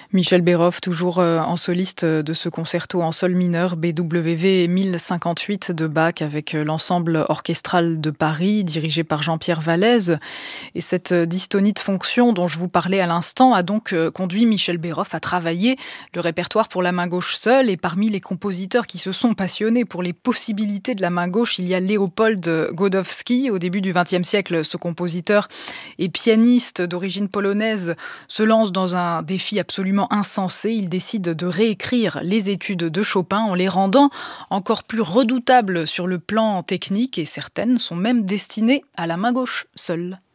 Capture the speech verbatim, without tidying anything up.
Michel Béroff, toujours euh, en soliste euh, de ce concerto en sol mineur B W V mille cinquante-huit de Bach avec euh, l'ensemble orchestral de Paris dirigé par Jean-Pierre Vallès. Et cette euh, dystonie de fonction dont je vous parlais à l'instant a donc euh, conduit Michel Béroff à travailler le répertoire pour la main gauche seule. Et parmi les compositeurs qui se sont passionnés pour les possibilités de la main gauche, il y a Léopold Godowski. Au début du vingtième siècle, ce compositeur et pianiste d'origine polonaise se lance dans un défi absolument insensé. Il décide de réécrire les études de Chopin en les rendant encore plus redoutables sur le plan technique et certaines sont même destinées à la main gauche seule.